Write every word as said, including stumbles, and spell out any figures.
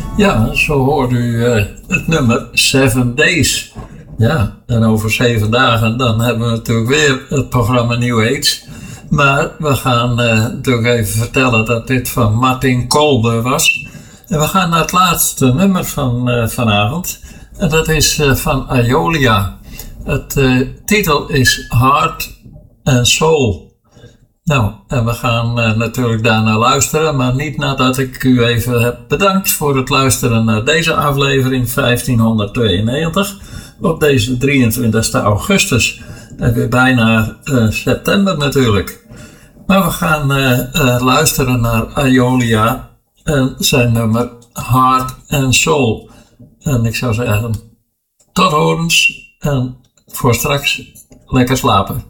Ja, zo hoort u uh, het nummer Seven Days. Ja, en over zeven dagen dan hebben we natuurlijk weer het programma New Age. Maar we gaan uh, natuurlijk even vertellen dat dit van Martin Kolbe was. En we gaan naar het laatste nummer van uh, vanavond. En dat is uh, van Aiolia. Het uh, titel is Heart and Soul. Nou, en we gaan uh, natuurlijk daarna luisteren, maar niet nadat ik u even heb bedankt voor het luisteren naar deze aflevering vijftienhonderdtweeënnegentig op deze drieëntwintigste augustus. En weer bijna uh, september natuurlijk. Maar we gaan uh, uh, luisteren naar Aiolia en zijn nummer Heart and Soul. En ik zou zeggen, tot horens en voor straks lekker slapen.